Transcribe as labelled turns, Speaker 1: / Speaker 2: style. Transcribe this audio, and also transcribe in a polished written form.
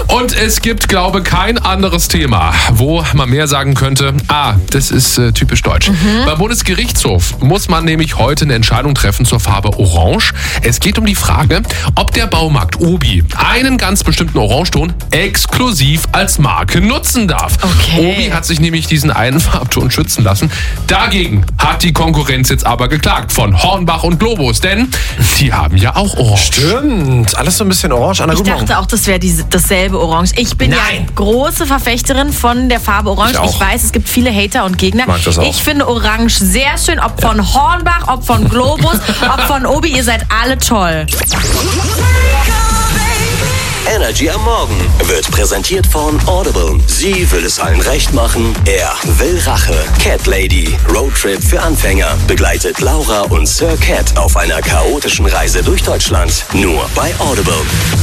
Speaker 1: Und es gibt, glaube ich, kein anderes Thema, wo man mehr sagen könnte, das ist typisch deutsch. Beim Bundesgerichtshof muss man nämlich heute eine Entscheidung treffen zur Farbe Orange. Es geht um die Frage, ob der Baumarkt Obi einen ganz bestimmten Orangeton exklusiv als Marke nutzen darf.
Speaker 2: Okay.
Speaker 1: Obi hat sich nämlich diesen einen Farbton schützen lassen. Dagegen hat die Konkurrenz jetzt aber geklagt von Hornbach und Globus, denn die haben ja auch Orange.
Speaker 3: Stimmt, alles so ein bisschen orange. Anna,
Speaker 2: Ich
Speaker 3: guten Morgen.
Speaker 2: dachte auch, das wäre dasselbe Orange. Ich bin ja große Verfechterin von der Farbe Orange.
Speaker 3: Ich auch.
Speaker 2: Ich weiß, es gibt viele Hater und Gegner.
Speaker 3: Mag das auch.
Speaker 2: Ich finde Orange sehr schön, ob von Hornbach, ob von Globus, ob von Obi. Ihr seid alle toll.
Speaker 4: Energy am Morgen wird präsentiert von Audible. Sie will es allen recht machen. Er will Rache. Cat Lady. Roadtrip für Anfänger. Begleitet Laura und Sir Cat auf einer chaotischen Reise durch Deutschland. Nur bei Audible.